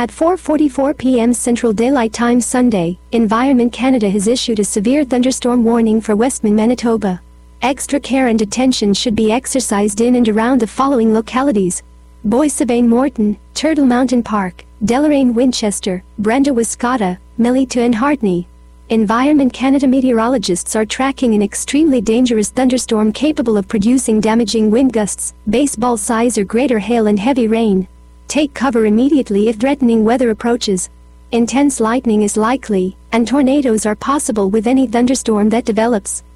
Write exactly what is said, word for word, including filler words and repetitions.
At four forty-four p m Central Daylight Time Sunday, Environment Canada has issued a severe thunderstorm warning for Westman, Manitoba. Extra care and attention should be exercised in and around the following localities: Boissevain Morton, Turtle Mountain Park, Deloraine Winchester, Brenda Wiscata, Melita and Hartney. Environment Canada meteorologists are tracking an extremely dangerous thunderstorm capable of producing damaging wind gusts, baseball size or greater hail and heavy rain. Take cover immediately if threatening weather approaches. Intense lightning is likely, and tornadoes are possible with any thunderstorm that develops.